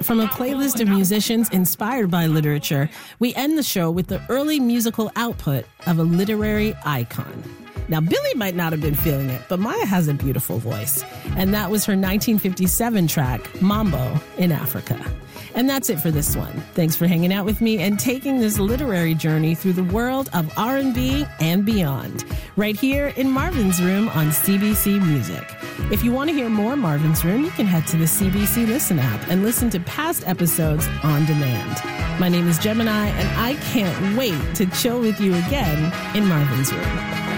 From a playlist of musicians inspired by literature, we end the show with the early musical output of a literary icon. Now, Billie might not have been feeling it, but Maya has a beautiful voice. And that was her 1957 track, Mambo in Africa. And that's it for this one. Thanks for hanging out with me and taking this literary journey through the world of R&B and beyond, right here in Marvin's Room on CBC Music. If you want to hear more Marvin's Room, you can head to the CBC Listen app and listen to past episodes on demand. My name is Gemini, and I can't wait to chill with you again in Marvin's Room.